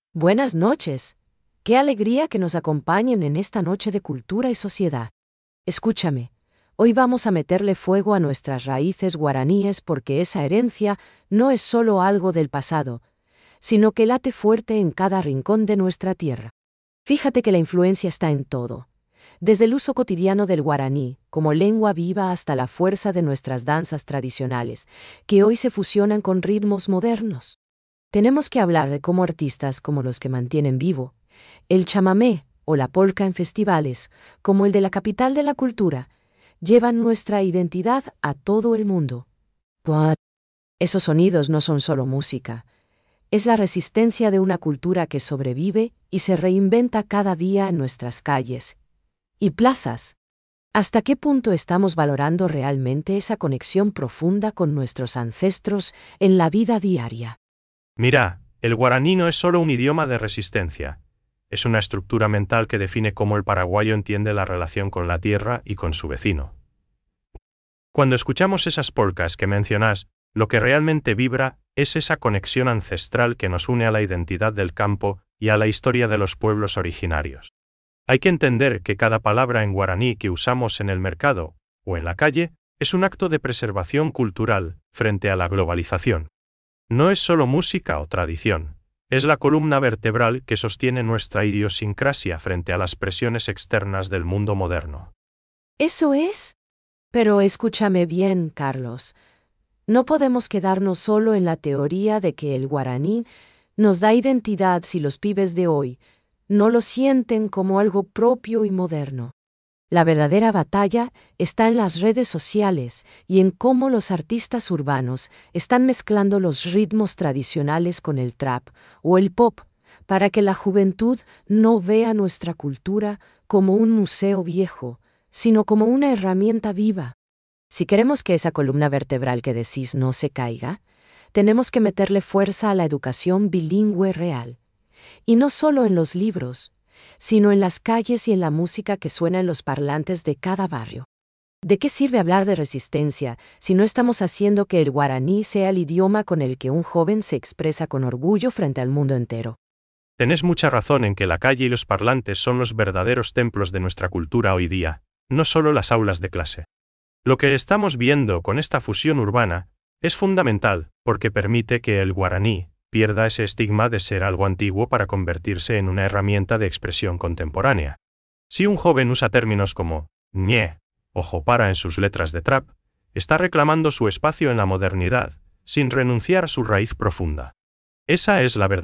Buenas noches. Qué alegría que nos acompañen en esta noche de cultura y sociedad. Escúchame, hoy vamos a meterle fuego a nuestras raíces guaraníes porque esa herencia no es solo algo del pasado, sino que late fuerte en cada rincón de nuestra tierra. Fíjate que la influencia está en todo, desde el uso cotidiano del guaraní, como lengua viva hasta la fuerza de nuestras danzas tradicionales, que hoy se fusionan con ritmos modernos. Tenemos que hablar de cómo artistas como los que mantienen vivo el chamamé o la polca en festivales, como el de la capital de la cultura, llevan nuestra identidad a todo el mundo. Esos sonidos no son solo música, es la resistencia de una cultura que sobrevive y se reinventa cada día en nuestras calles y plazas. ¿Hasta qué punto estamos valorando realmente esa conexión profunda con nuestros ancestros en la vida diaria? Mira, el guaraní no es solo un idioma de resistencia. Es una estructura mental que define cómo el paraguayo entiende la relación con la tierra y con su vecino. Cuando escuchamos esas polcas que mencionas, lo que realmente vibra es esa conexión ancestral que nos une a la identidad del campo y a la historia de los pueblos originarios. Hay que entender que cada palabra en guaraní que usamos en el mercado o en la calle es un acto de preservación cultural frente a la globalización. No es solo música o tradición. Es la columna vertebral que sostiene nuestra idiosincrasia frente a las presiones externas del mundo moderno. ¿Eso es? Pero escúchame bien, Carlos. No podemos quedarnos solo en la teoría de que el guaraní nos da identidad si los pibes de hoy no lo sienten como algo propio y moderno. La verdadera batalla está en las redes sociales y en cómo los artistas urbanos están mezclando los ritmos tradicionales con el trap o el pop para que la juventud no vea nuestra cultura como un museo viejo, sino como una herramienta viva. Si queremos que esa columna vertebral que decís no se caiga, tenemos que meterle fuerza a la educación bilingüe real. Y no solo en los libros, sino en las calles y en la música que suena en los parlantes de cada barrio. ¿De qué sirve hablar de resistencia si no estamos haciendo que el guaraní sea el idioma con el que un joven se expresa con orgullo frente al mundo entero? Tenés mucha razón en que la calle y los parlantes son los verdaderos templos de nuestra cultura hoy día, no solo las aulas de clase. Lo que estamos viendo con esta fusión urbana es fundamental porque permite que el guaraní pierda ese estigma de ser algo antiguo para convertirse en una herramienta de expresión contemporánea. Si un joven usa términos como ñe o jopara en sus letras de trap, está reclamando su espacio en la modernidad, sin renunciar a su raíz profunda. Esa es la verdad.